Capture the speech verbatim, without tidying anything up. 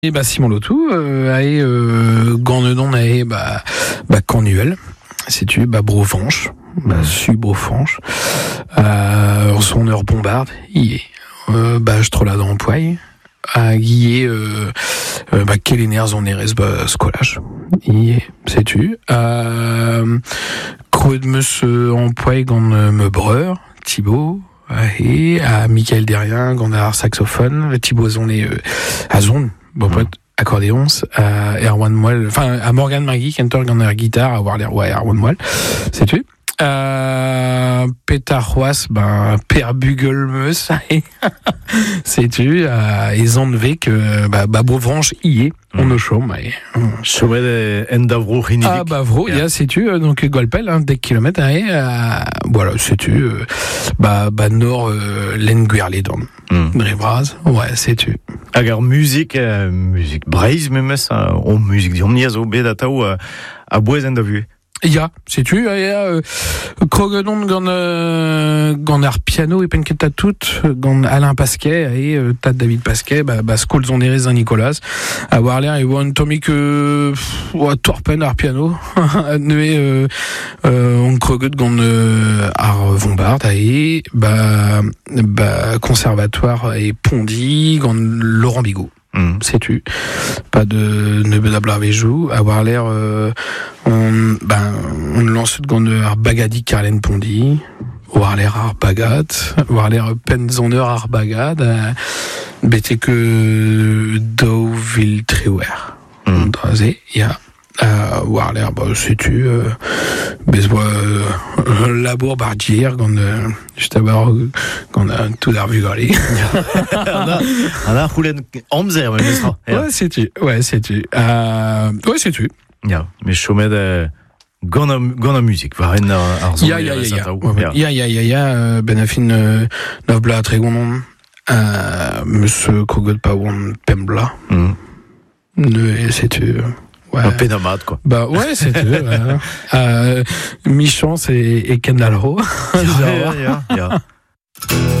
Et bah Simon Lotou euh, a euh, Gandedon a bah bah Cornuel, sais-tu, bah Brofanche, bah su Brofanche, euh, son heure bombarde, y est, euh, bah je troll là dans poil, à Guillet, euh, euh, bah quel énergie on est bah scolage, y est, sais-tu, euh, creux de me en poil gant me breur, Thibaut. Et à Michael Derrien, gant saxophone, Thibaut Zon est euh, à Zone. Bon, mmh. accordéon, à Erwan Moelle, enfin, à Morgan Magui, Kentor, gant la guitare, à Warler, ouais, Erwan Moelle, sais-tu? Euh, Petar Roas, ben, Per Bugelmeus, sais-tu? Euh, et Zandvek, euh, bah, bah, Bovranche, y est, on ne chôme, et, Chouette de Endavro, Rinivik. Ah, Bavro, il y a, sais-tu, donc, Golpel, hein, des kilomètres, et, euh, voilà, sais-tu, euh, bah, bah, nord, euh, l'Enguerledon. Mm. Rivraz, ouais, sais-tu. Agar musique, euh, musique braise, même ça, ou musique d'omniazo, bédatao, à Boise Endavu. Il y a, sais-tu, il y a euh, Krogedon gant euh, gant ar piano et penketa tout gant Alain Pasquet et euh, Tad David Pasquet bah bah skol zon erez un Nicolas à Warler et one Tommy que ouais torpen ar piano ne euh, euh, on Kroged gant euh, ar Vombard et bah bah conservatoire et Pondy gant Laurent Bigot. Mmh. Sais-tu, pas de Nebedablavejou, avoir l'air, euh, on, ben, on lance de gant ar bagadi Carlen Pondy, avoir l'air ar bagat, avoir l'air penzoner ar bagad, euh, bête que Deauville Trewer. Mmh. Il y a, euh, voir l'air, bah, sais-tu, euh, bezwa, euh, labour bardier, gant, euh, juste à voir, gant, euh, tout d'ar vugali. On a roulé Amzer, mais ça. Ouais, sais-tu, ouais, sais-tu, euh, ouais, sais-tu. Ja, mais chômé de, gant a musique, va rien ar zon. Ya, ya, ya, ya, ya, ya, ya, ya, ben a fin, euh, neuf bla tregonon, euh, monsieur Kroged pa oan pembla. Ne, sais-tu, ouais. Un pénomade, quoi. Bah, ouais, c'est tu ouais. euh, Michance et, et Kendall Ho. Ja, ja, ja, ja.